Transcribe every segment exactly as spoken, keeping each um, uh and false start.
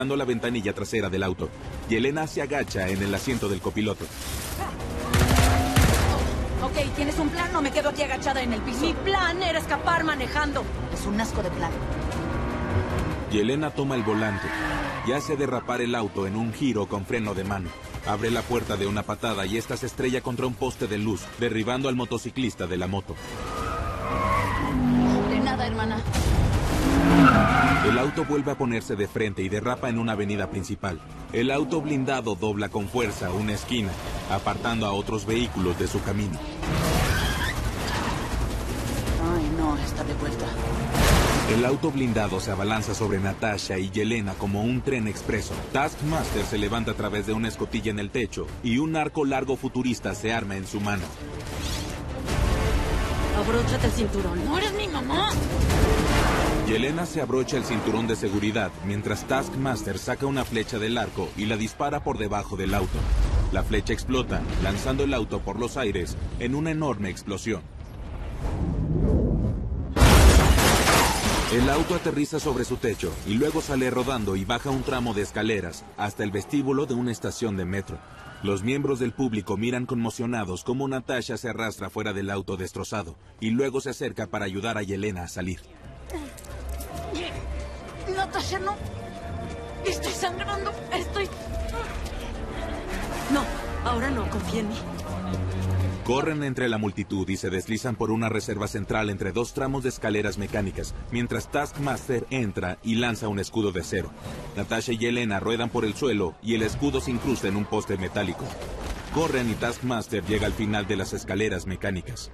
la ventanilla trasera del auto. Yelena se agacha en el asiento del copiloto. Ok, ¿tienes un plan o me quedo aquí agachada en el piso? Mi plan era escapar manejando. Es un asco de plan. Yelena toma el volante y hace derrapar el auto en un giro con freno de mano. Abre la puerta de una patada y esta se estrella contra un poste de luz, derribando al motociclista de la moto. De nada, hermana. El auto vuelve a ponerse de frente y derrapa en una avenida principal. El auto blindado dobla con fuerza una esquina, apartando a otros vehículos de su camino. Ay, no, está de vuelta. El auto blindado se abalanza sobre Natasha y Yelena como un tren expreso. Taskmaster se levanta a través de una escotilla en el techo y un arco largo futurista se arma en su mano. Abróchate el cinturón. ¡No eres mi mamá! Yelena se abrocha el cinturón de seguridad mientras Taskmaster saca una flecha del arco y la dispara por debajo del auto. La flecha explota, lanzando el auto por los aires en una enorme explosión. El auto aterriza sobre su techo y luego sale rodando y baja un tramo de escaleras hasta el vestíbulo de una estación de metro. Los miembros del público miran conmocionados cómo Natasha se arrastra fuera del auto destrozado y luego se acerca para ayudar a Yelena a salir. Natasha, no. Estoy sangrando. Estoy... No, ahora no. Confía en mí. Corren entre la multitud y se deslizan por una reserva central entre dos tramos de escaleras mecánicas, mientras Taskmaster entra y lanza un escudo de acero. Natasha y Yelena ruedan por el suelo y el escudo se incrusta en un poste metálico. Corren y Taskmaster llega al final de las escaleras mecánicas.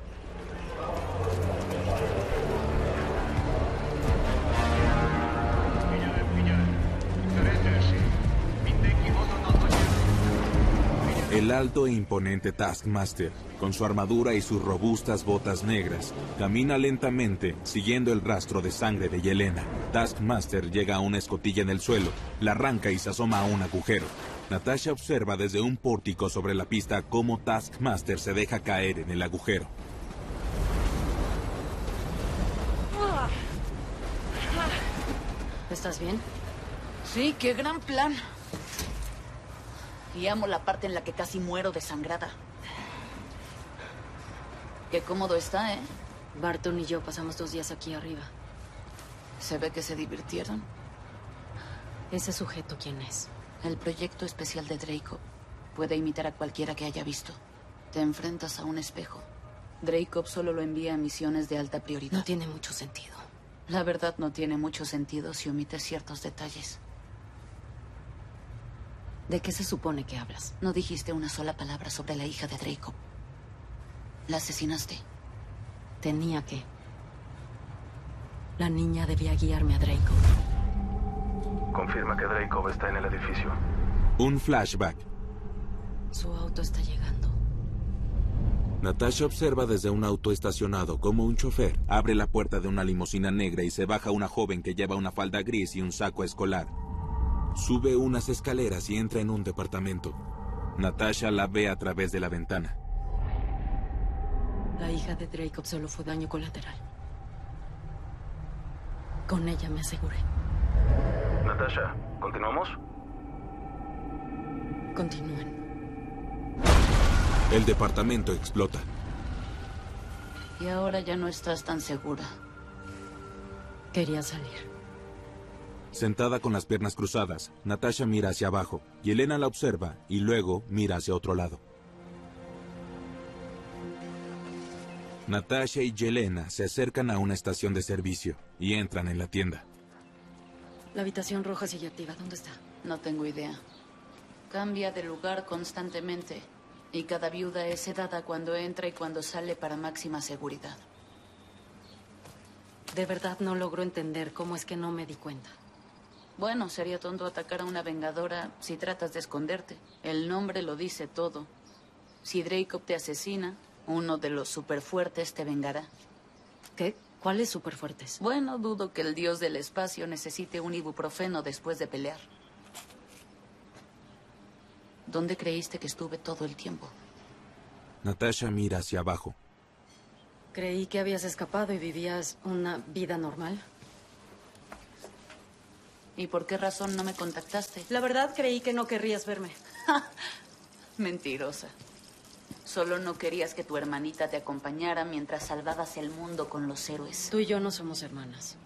El alto e imponente Taskmaster, con su armadura y sus robustas botas negras, camina lentamente, siguiendo el rastro de sangre de Yelena. Taskmaster llega a una escotilla en el suelo, la arranca y se asoma a un agujero. Natasha observa desde un pórtico sobre la pista cómo Taskmaster se deja caer en el agujero. ¿Estás bien? Sí, qué gran plan. Y amo la parte en la que casi muero desangrada. Qué cómodo está, ¿eh? Barton y yo pasamos dos días aquí arriba. Se ve que se divirtieron. ¿Ese sujeto quién es? El proyecto especial de Draco. Puede imitar a cualquiera que haya visto. Te enfrentas a un espejo. Draco solo lo envía a misiones de alta prioridad. No tiene mucho sentido. La verdad no tiene mucho sentido si omites ciertos detalles. ¿De qué se supone que hablas? No dijiste una sola palabra sobre la hija de Draco. La asesinaste. Tenía que. La niña debía guiarme a Draco. Confirma que Draco está en el edificio. Un flashback. Su auto está llegando. Natasha observa desde un auto estacionado cómo un chofer abre la puerta de una limusina negra y se baja una joven que lleva una falda gris y un saco escolar. Sube unas escaleras y entra en un departamento. Natasha la ve a través de la ventana. La hija de Draco solo fue daño colateral. Con ella me aseguré. Natasha, ¿continuamos? Continúen. El departamento explota. Y ahora ya no estás tan segura. Quería salir. Sentada con las piernas cruzadas, Natasha mira hacia abajo. Yelena la observa y luego mira hacia otro lado. Natasha y Yelena se acercan a una estación de servicio y entran en la tienda. La habitación roja sigue activa. ¿Dónde está? No tengo idea. Cambia de lugar constantemente. Y cada viuda es sedada cuando entra y cuando sale para máxima seguridad. De verdad no logro entender cómo es que no me di cuenta. Bueno, sería tonto atacar a una vengadora si tratas de esconderte. El nombre lo dice todo. Si Draco te asesina, uno de los superfuertes te vengará. ¿Qué? ¿Cuáles superfuertes? Bueno, dudo que el dios del espacio necesite un ibuprofeno después de pelear. ¿Dónde creíste que estuve todo el tiempo? Natasha mira hacia abajo. Creí que habías escapado y vivías una vida normal. ¿Y por qué razón no me contactaste? La verdad creí que no querrías verme. Mentirosa. Solo no querías que tu hermanita te acompañara mientras salvabas el mundo con los héroes. Tú y yo no somos hermanas.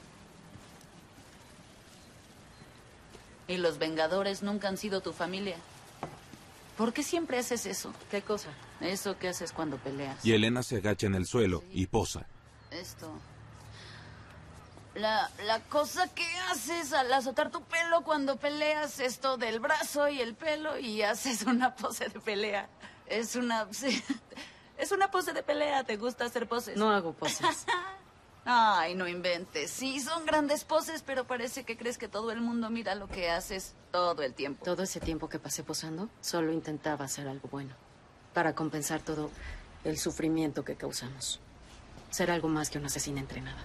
Y los Vengadores nunca han sido tu familia. ¿Por qué siempre haces eso? ¿Qué cosa? Eso que haces cuando peleas. Yelena se agacha en el suelo y posa. Esto. La, la cosa que haces al azotar tu pelo cuando peleas, esto del brazo y el pelo, y haces una pose de pelea. Es una... sí, es una pose de pelea. ¿Te gusta hacer poses? No hago poses. Ay, no inventes. Sí, son grandes poses, pero parece que crees que todo el mundo mira lo que haces todo el tiempo. Todo ese tiempo que pasé posando, solo intentaba hacer algo bueno. Para compensar todo el sufrimiento que causamos. Ser algo más que una asesina entrenada.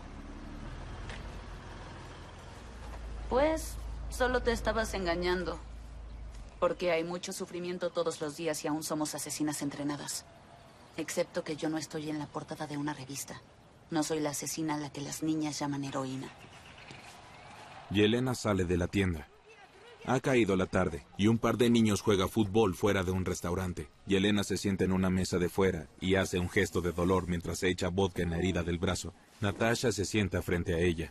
Pues, solo te estabas engañando. Porque hay mucho sufrimiento todos los días y aún somos asesinas entrenadas. Excepto que yo no estoy en la portada de una revista. No soy la asesina a la que las niñas llaman heroína. Yelena sale de la tienda. Ha caído la tarde y un par de niños juega fútbol fuera de un restaurante. Yelena se sienta en una mesa de fuera y hace un gesto de dolor mientras se echa vodka en la herida del brazo. Natasha se sienta frente a ella.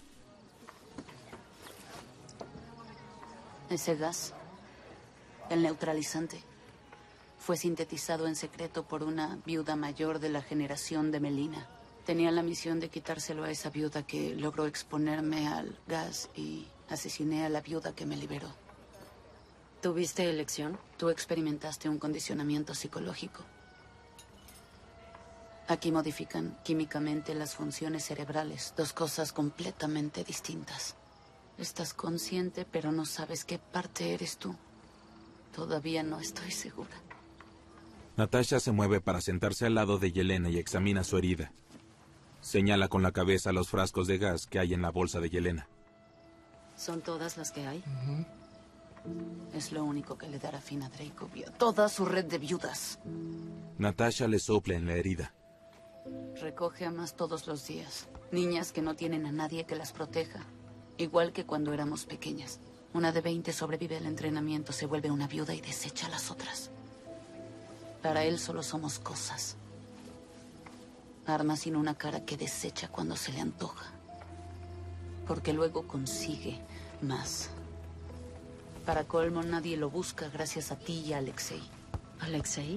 Ese gas, el neutralizante, fue sintetizado en secreto por una viuda mayor de la generación de Melina. Tenía la misión de quitárselo a esa viuda que logró exponerme al gas y asesiné a la viuda que me liberó. ¿Tuviste elección? Tú experimentaste un condicionamiento psicológico. Aquí modifican químicamente las funciones cerebrales, dos cosas completamente distintas. Estás consciente, pero no sabes qué parte eres tú. Todavía no estoy segura. Natasha se mueve para sentarse al lado de Yelena y examina su herida. Señala con la cabeza los frascos de gas que hay en la bolsa de Yelena. ¿Son todas las que hay? Uh-huh. Es lo único que le dará fin a Draco y a toda su red de viudas. Natasha le sopla en la herida. Recoge a más todos los días. Niñas que no tienen a nadie que las proteja. Igual que cuando éramos pequeñas. Una de veinte sobrevive al entrenamiento, se vuelve una viuda y desecha a las otras. Para él solo somos cosas. Armas sin una cara que desecha cuando se le antoja. Porque luego consigue más. Para colmo, nadie lo busca gracias a ti y a Alexei. ¿Alexei?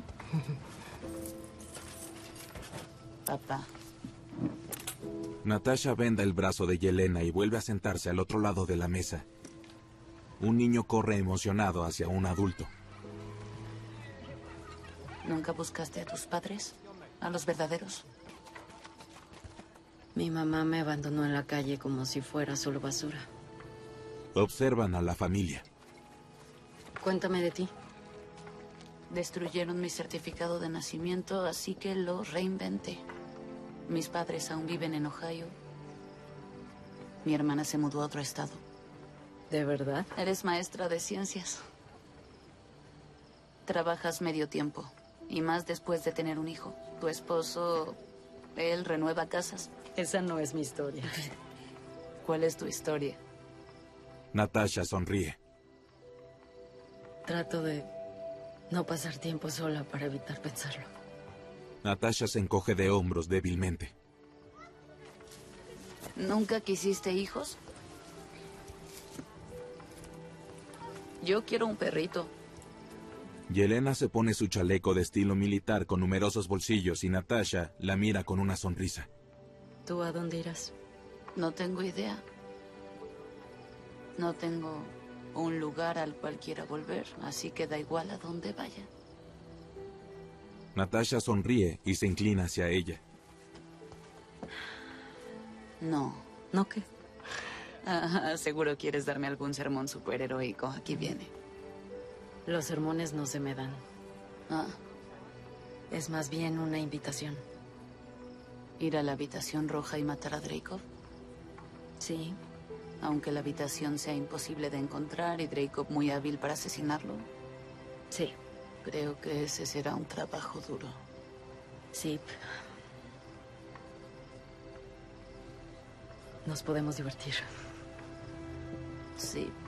Papá. Natasha venda el brazo de Yelena y vuelve a sentarse al otro lado de la mesa. Un niño corre emocionado hacia un adulto. ¿Nunca buscaste a tus padres? ¿A los verdaderos? Mi mamá me abandonó en la calle como si fuera solo basura. Observan a la familia. Cuéntame de ti. Destruyeron mi certificado de nacimiento, así que lo reinventé. Mis padres aún viven en Ohio. Mi hermana se mudó a otro estado. ¿De verdad? Eres maestra de ciencias. Trabajas medio tiempo. Y más después de tener un hijo. Tu esposo, él renueva casas. Esa no es mi historia. ¿Cuál es tu historia? Natasha sonríe. Trato de no pasar tiempo sola para evitar pensarlo. Natasha se encoge de hombros débilmente. ¿Nunca quisiste hijos? Yo quiero un perrito. Yelena se pone su chaleco de estilo militar con numerosos bolsillos y Natasha la mira con una sonrisa. ¿Tú a dónde irás? No tengo idea. No tengo un lugar al cual quiera volver, así que da igual a dónde vaya. Natasha sonríe y se inclina hacia ella. No. ¿No qué? Ah, seguro quieres darme algún sermón superheroico. Aquí viene. Los sermones no se me dan. Ah. Es más bien una invitación. ¿Ir a la habitación roja y matar a Dreykov? Sí. Aunque la habitación sea imposible de encontrar y Dreykov muy hábil para asesinarlo. Sí. Creo que ese será un trabajo duro. Sí. Nos podemos divertir. Sí.